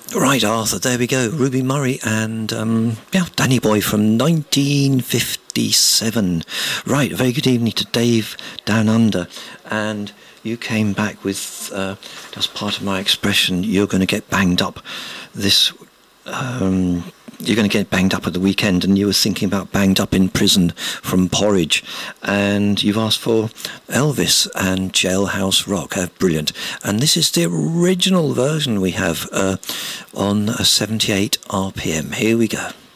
Right, Arthur, there we go. Ruby Murray and, Danny Boy from 1957. Right, a very good evening to Dave Down Under. And you came back with, just part of my expression, you're going to get banged up this... you're going to get banged up at the weekend, and you were thinking about banged up in prison from Porridge, and you've asked for Elvis and Jailhouse Rock. Brilliant. And this is the original version we have on a 78 RPM. Here we go.